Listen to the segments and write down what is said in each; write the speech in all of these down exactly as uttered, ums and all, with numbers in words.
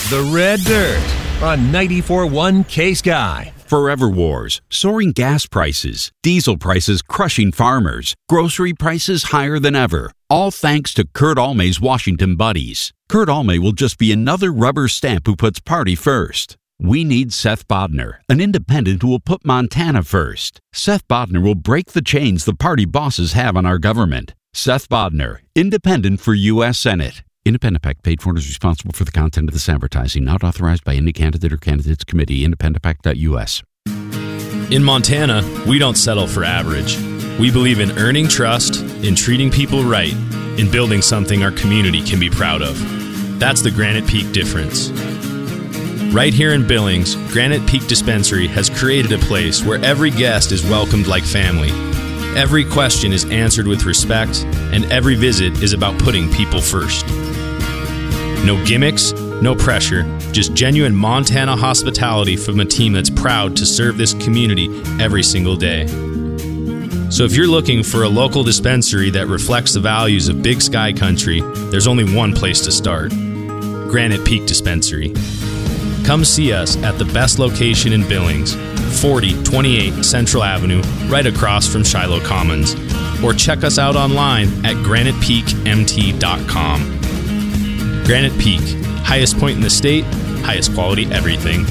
The Red Dirt on ninety-four point one K-Sky. Forever Wars, soaring gas prices, diesel prices crushing farmers, grocery prices higher than ever. All thanks to Kurt Almay's Washington buddies. Kurt Almay will just be another rubber stamp who puts party first. We need Seth Bodner, an independent who will put Montana first. Seth Bodner will break the chains the party bosses have on our government. Seth Bodner, independent for U S Senate. Independent PAC paid for and is responsible for the content of this advertising. Not authorized by any candidate or candidates committee. independent pac dot u s. In Montana, we don't settle for average. We believe in earning trust, in treating people right, in building something our community can be proud of. That's the Granite Peak difference. Right here in Billings, Granite Peak Dispensary has created a place where every guest is welcomed like family. Every question is answered with respect, and every visit is about putting people first. No gimmicks, no pressure, just genuine Montana hospitality from a team that's proud to serve this community every single day. So if you're looking for a local dispensary that reflects the values of Big Sky Country, there's only one place to start: Granite Peak Dispensary. Come see us at the best location in Billings, forty twenty-eight Central Avenue, right across from Shiloh Commons. Or check us out online at granite peak m t dot com. Granite Peak, highest point in the state, highest quality everything.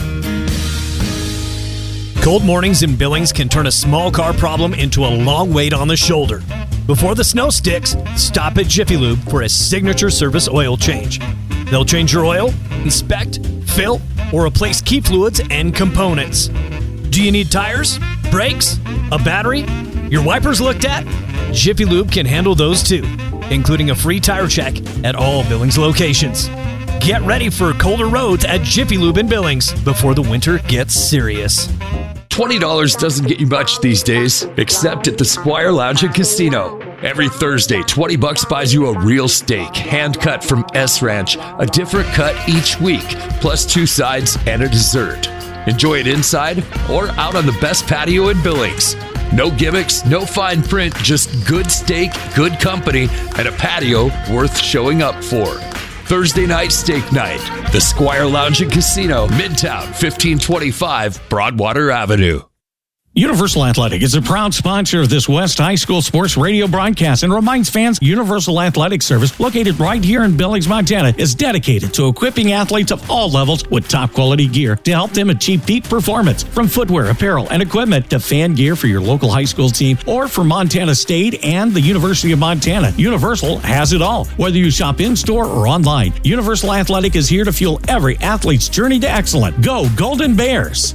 Cold mornings in Billings can turn a small car problem into a long wait on the shoulder. Before the snow sticks, stop at Jiffy Lube for a signature service oil change. They'll change your oil, inspect, fill, or replace key fluids and components. Do you need tires, brakes, a battery, your wipers looked at? Jiffy Lube can handle those too, including a free tire check at all Billings locations. Get ready for colder roads at Jiffy Lube in Billings before the winter gets serious. twenty dollars doesn't get you much these days, except at the Squire Lounge and Casino. Every Thursday, twenty bucks buys you a real steak, hand-cut from S Ranch, a different cut each week, plus two sides and a dessert. Enjoy it inside or out on the best patio in Billings. No gimmicks, no fine print, just good steak, good company, and a patio worth showing up for. Thursday night steak night, the Squire Lounge and Casino, Midtown, fifteen twenty-five Broadwater Avenue. Universal Athletic is a proud sponsor of this West High School sports radio broadcast and reminds fans Universal Athletic Service, located right here in Billings, Montana, is dedicated to equipping athletes of all levels with top quality gear to help them achieve peak performance. From footwear, apparel, and equipment to fan gear for your local high school team or for Montana State and the University of Montana, Universal has it all. Whether you shop in-store or online, Universal Athletic is here to fuel every athlete's journey to excellence. Go Golden Bears!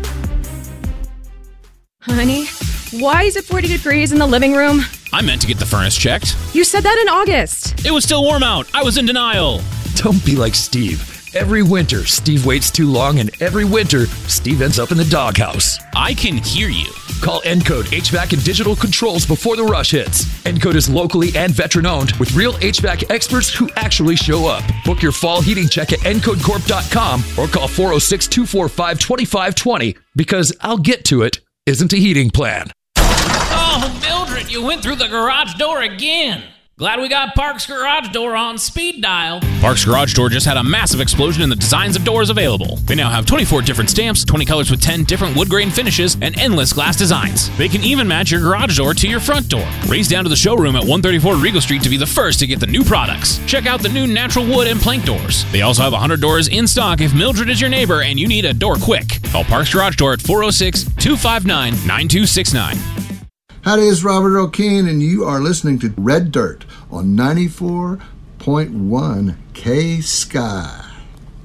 Honey, why is it forty degrees in the living room? I meant to get the furnace checked. You said that in August. It was still warm out. I was in denial. Don't be like Steve. Every winter, Steve waits too long, and every winter, Steve ends up in the doghouse. I can hear you. Call Encode H V A C and digital controls before the rush hits. Encode is locally and veteran-owned with real H V A C experts who actually show up. Book your fall heating check at encode corp dot com or call four oh six, two four five, two five two oh because I'll get to it isn't a heating plan. Oh, Mildred, you went through the garage door again. Glad we got Parks Garage Door on speed dial. Parks Garage Door just had a massive explosion in the designs of doors available. They now have twenty-four different stamps, twenty colors with ten different wood grain finishes, and endless glass designs. They can even match your garage door to your front door. Race down to the showroom at one thirty-four Regal Street to be the first to get the new products. Check out the new natural wood and plank doors. They also have one hundred doors in stock if Mildred is your neighbor and you need a door quick. Call Parks Garage Door at four oh six, two five nine, nine two six nine. Howdy, it's Robert O'Kane, and you are listening to Red Dirt on ninety-four point one K-Sky.